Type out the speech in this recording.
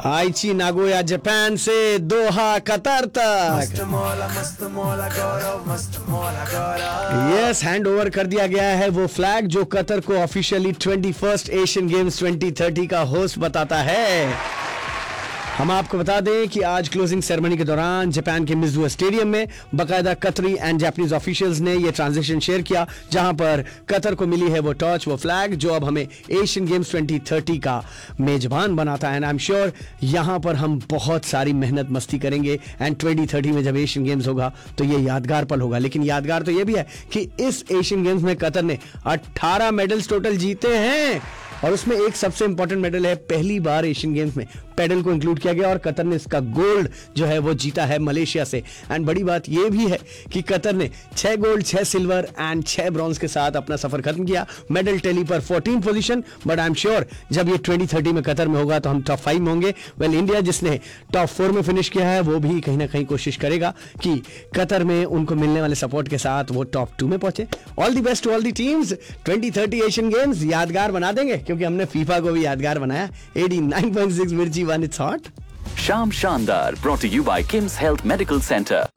आइची Nagoya Japan से Doha Qatar तक yes hand over कर दिया गया है वो फ्लैग जो कतर को ऑफिशियली 21st एशियन गेम्स 2030 का होस्ट बताता है। हम आपको बता दें कि आज क्लोजिंग सेरेमनी के दौरान जापान के मिजुआ स्टेडियम में बकायदा कतरी एंड जापानीज ऑफिशियल्स ने ये ट्रांजेक्शन शेयर किया, जहां पर कतर को मिली है वो टॉर्च, वो फ्लैग जो अब हमें एशियन गेम्स 2030 का मेजबान बनाता है। एंड आई एम श्योर यहां पर हम बहुत सारी मेहनत मस्ती करेंगे एंड 2030 में जब एशियन गेम्स होगा तो ये यादगार पल होगा। लेकिन यादगार तो ये भी है कि इस एशियन गेम्स में कतर ने 18 मेडल्स टोटल जीते हैं और उसमें एक सबसे इंपॉर्टेंट मेडल है, पहली बार एशियन गेम्स में पेडल को इंक्लूड किया गया और कतर ने इसका गोल्ड जो है वो जीता है मलेशिया से। एंड बड़ी बात यह भी है कि कतर ने 6 गोल्ड 6 सिल्वर एंड 6 ब्रॉन्ज के साथ अपना सफर खत्म किया। मेडल टैली पर 14 position, but I am sure जब ये 2030 में कतर में होगा तो हम टॉप 5 में होंगे। वेल इंडिया जिसने टॉप 4 में फिनिश किया है वो भी कहीं ना कहीं कोशिश करेगा कि कतर में उनको मिलने वाले सपोर्ट के साथ वो टॉप 2 में पहुंचे। All the best to all the teams. 2030 Asian games यादगार बना देंगे क्योंकि हमने फीफा को भी यादगार बनाया। 89.6 मिर्ची वन इट्स हॉट। शाम शानदार brought to you by Kim's Health Medical Center.